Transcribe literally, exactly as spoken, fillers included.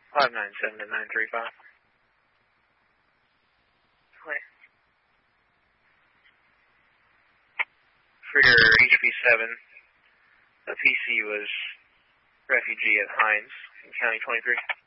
five nine seven to nine three five. For your H P seven, the P C was refugee at Hines in County twenty-three.